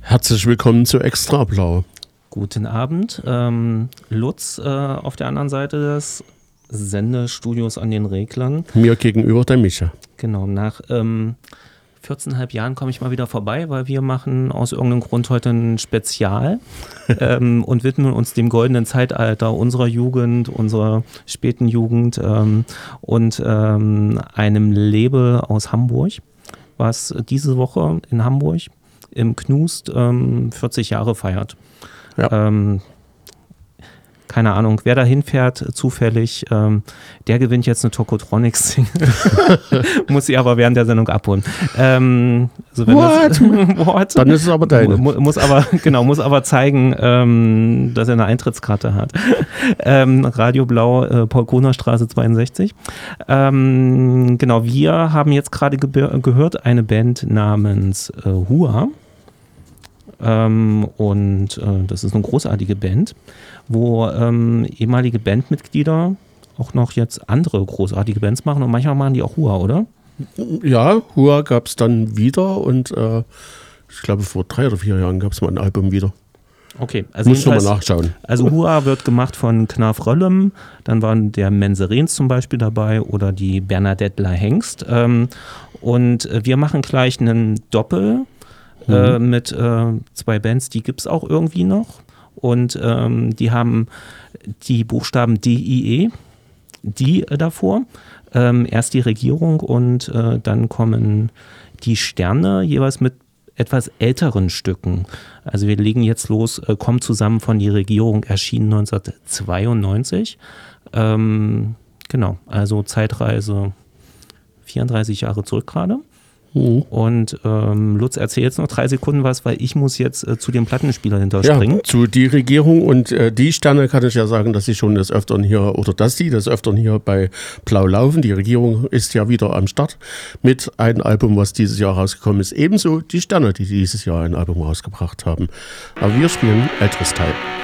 Herzlich willkommen zu Extra Blau. Guten Abend. Lutz auf der anderen Seite des Sendestudios an den Reglern. Mir gegenüber der Micha. Genau, nach 14,5 Jahren komme ich mal wieder vorbei, weil wir machen aus irgendeinem Grund heute ein Spezial und widmen uns dem goldenen Zeitalter unserer Jugend, unserer späten Jugend und einem Label aus Hamburg, was diese Woche in Hamburg im Knust 40 Jahre feiert. Ja. Keine Ahnung, wer da hinfährt, zufällig, der gewinnt jetzt eine Tokotronics-Single. Muss sie aber während der Sendung abholen. What? Dann ist es aber deine. Muss aber zeigen, dass er eine Eintrittskarte hat. Radio Blau, Paul-Kohner-Straße 62. Genau, wir haben jetzt gerade gehört eine Band namens Hua. Und das ist eine großartige Band, wo ehemalige Bandmitglieder auch noch jetzt andere großartige Bands machen und manchmal machen die auch Hua, oder? Ja, Hua gab es dann wieder und ich glaube vor 3 oder 4 Jahren gab es mal ein Album wieder. Okay, also muss schon mal nachschauen. Also Hua wird gemacht von Knarf Röllem, dann waren der Menserens zum Beispiel dabei oder die Bernadettler Hengst und wir machen gleich einen Doppel mit 2 Bands, die gibt es auch irgendwie noch. Und die haben die Buchstaben D-I-E, die davor. Erst die Regierung und dann kommen die Sterne, jeweils mit etwas älteren Stücken. Also wir legen jetzt los, Komm zusammen von die Regierung, erschienen 1992. Genau, also Zeitreise 34 Jahre zurück gerade. Und Lutz, erzähl jetzt noch 3 Sekunden was, weil ich muss jetzt zu dem Plattenspieler hinterspringen. Ja, zu die Regierung und die Sterne kann ich ja sagen, dass sie schon des Öfteren hier, oder dass die des Öfteren hier bei Blau laufen. Die Regierung ist ja wieder am Start mit einem Album, was dieses Jahr rausgekommen ist. Ebenso die Sterne, die dieses Jahr ein Album rausgebracht haben. Aber wir spielen älteres Teil.